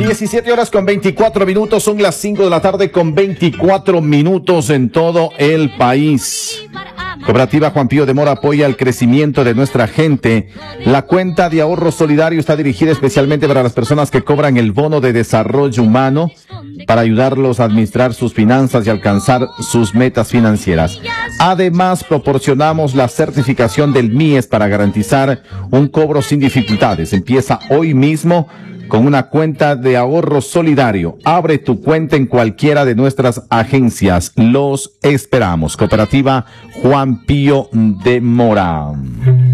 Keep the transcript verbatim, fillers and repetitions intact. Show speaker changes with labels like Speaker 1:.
Speaker 1: diecisiete horas con veinticuatro minutos, son las cinco de la tarde con veinticuatro minutos en todo el país. Cooperativa Juan Pío de Mora apoya el crecimiento de nuestra gente. La cuenta de ahorro solidario está dirigida especialmente para las personas que cobran el bono de desarrollo humano para ayudarlos a administrar sus finanzas y alcanzar sus metas financieras. Además, proporcionamos la certificación del M I E S para garantizar un cobro sin dificultades. Empieza hoy mismo con una cuenta de ahorro solidario. Abre tu cuenta en cualquiera de nuestras agencias. Los esperamos. Cooperativa Juan Pío de Mora.